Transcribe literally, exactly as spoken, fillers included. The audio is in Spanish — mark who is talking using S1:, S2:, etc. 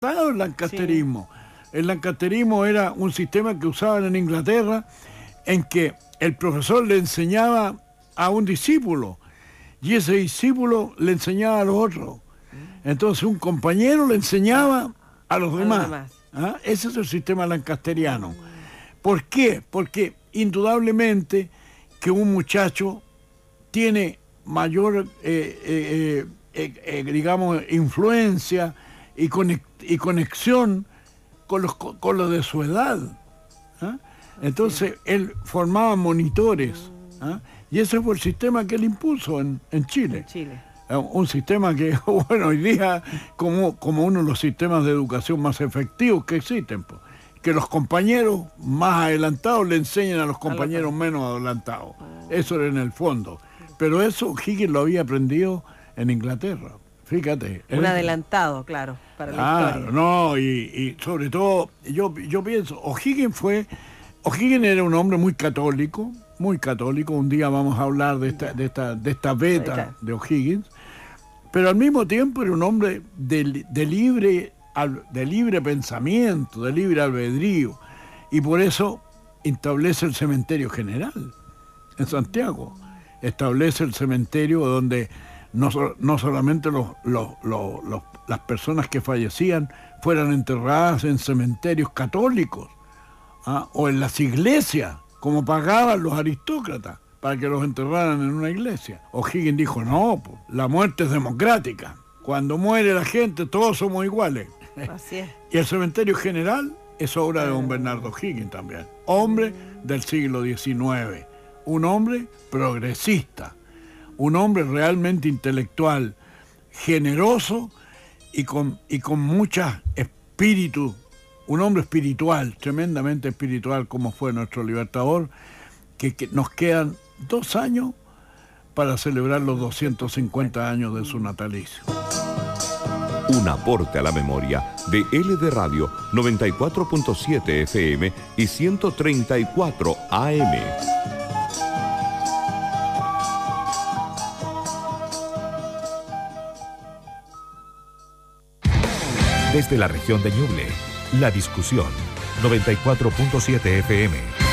S1: el lancasterismo. Sí. El lancasterismo era un sistema que usaban en Inglaterra, en que el profesor le enseñaba a un discípulo y ese discípulo le enseñaba a los otros. Entonces un compañero le enseñaba a los demás. A los demás. ¿Ah? Ese es el sistema lancasteriano. ¿Por qué? Porque indudablemente que un muchacho tiene mayor, eh, eh, eh, eh, digamos, influencia y, conex y conexión con los, con los de su edad. ¿Ah? Entonces, sí. Él formaba monitores. ¿Ah? Y ese fue el sistema que él impuso en, en Chile.
S2: En Chile.
S1: Un sistema que, bueno, hoy día como, como uno de los sistemas de educación más efectivos que existen, pues, que los compañeros más adelantados le enseñan a los compañeros menos adelantados. Eso era en el fondo. Pero eso Higgins lo había aprendido en Inglaterra. Fíjate.
S2: Un adelantado, claro, para la
S1: ah,
S2: historia.
S1: No, y, y sobre todo, yo, yo pienso, O'Higgins fue, O'Higgins era un hombre muy católico, muy católico. Un día vamos a hablar de esta, de esta, de esta beta de O'Higgins. Pero al mismo tiempo era un hombre de, de, libre, de libre pensamiento, de libre albedrío, y por eso establece el cementerio general en Santiago. Establece el cementerio donde no, no solamente los, los, los, los, las personas que fallecían fueran enterradas en cementerios católicos, ¿ah? O en las iglesias, como pagaban los aristócratas, para que los enterraran en una iglesia. O'Higgins dijo, no, pues, la muerte es democrática. Cuando muere la gente, todos somos iguales.
S2: Así es.
S1: Y el cementerio general es obra de don Bernardo O'Higgins también. Hombre del siglo diecinueve. Un hombre progresista. Un hombre realmente intelectual, generoso y con, y con mucha espíritu. Un hombre espiritual, tremendamente espiritual, como fue nuestro libertador, que, que nos quedan dos años para celebrar los doscientos cincuenta años de su natalicio.
S3: Un aporte a la memoria de L D Radio noventa y cuatro punto siete F M y ciento treinta y cuatro A M.
S4: Desde la región de Ñuble, La Discusión, noventa y cuatro punto siete F M.